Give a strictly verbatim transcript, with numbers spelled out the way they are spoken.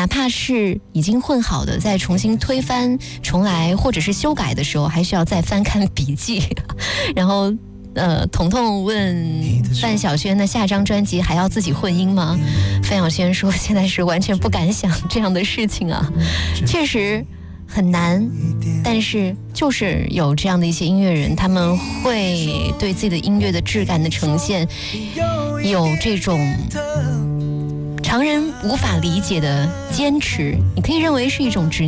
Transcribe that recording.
哪怕是已经混好的，在重新推翻重来或者是修改的时候，还需要再翻看笔记。然后呃，彤彤问范晓萱，那下张专辑还要自己混音吗？范晓萱说现在是完全不敢想这样的事情啊，确实很难，但是就是有这样的一些音乐人，他们会对自己的音乐的质感的呈现有这种常人无法理解的坚持，你可以认为是一种执